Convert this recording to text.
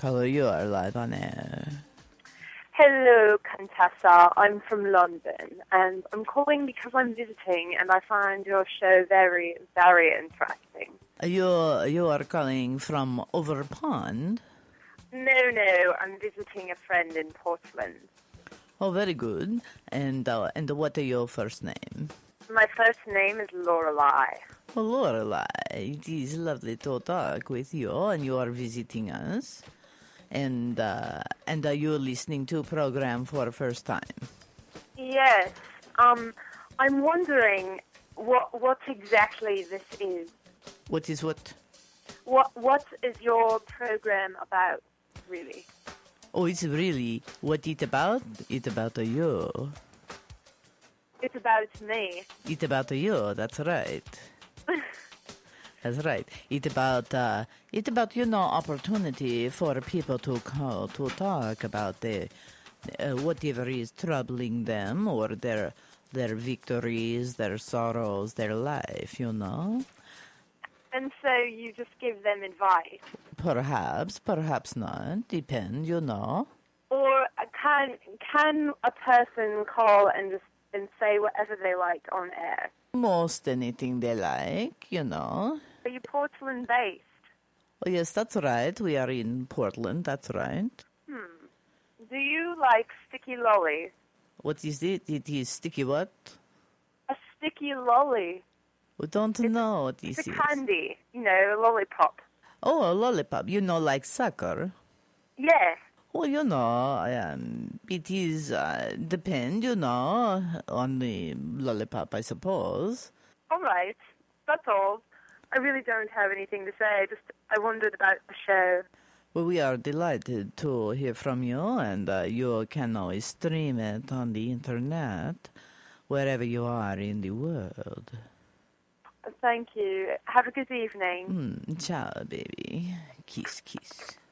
caller, you are live on air. Hello, Contessa. I'm from London, and I'm calling because I'm visiting, and I find your show very, very interesting. You are calling from over pond? No, I'm visiting a friend in Portland. Oh, very good. And what are your first name? My first name is Lorelei. Well, Lorelei, it is lovely to talk with you, and you are visiting us. And are you listening to a program for the first time? Yes. I'm wondering what exactly this is. What is what? What is your program about, really? Oh, it's really what it about? It about you. It's about me. It about you. That's right. That's right. It about opportunity for people to call to talk about the whatever is troubling them or their victories, their sorrows, their life. And so you just give them advice. Perhaps not. Depend. Or can a person call and say whatever they like on air? Most anything they like. Are you Portland-based? Oh, yes, that's right. We are in Portland. That's right. Do you like sticky lollies? What is it? It is sticky what? A sticky lolly. We don't know what this It's a is. candy, a lollipop. Oh, a lollipop. Like sucker. Yeah. Well, it is, depend, on the lollipop, I suppose. All right. That's all. I really don't have anything to say. I wondered about the show. Well, we are delighted to hear from you, and you can always stream it on the internet wherever you are in the world. Thank you. Have a good evening. Ciao, baby. Kiss, kiss.